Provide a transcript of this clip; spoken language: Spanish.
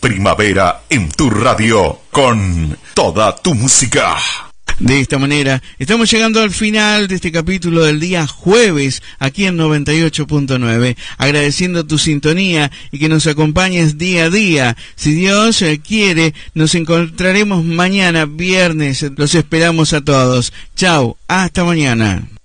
Primavera en tu radio, con toda tu música. De esta manera, estamos llegando al final de este capítulo del día jueves, aquí en 98.9, agradeciendo tu sintonía y que nos acompañes día a día. Si Dios quiere, nos encontraremos mañana, viernes. Los esperamos a todos. Chau, hasta mañana.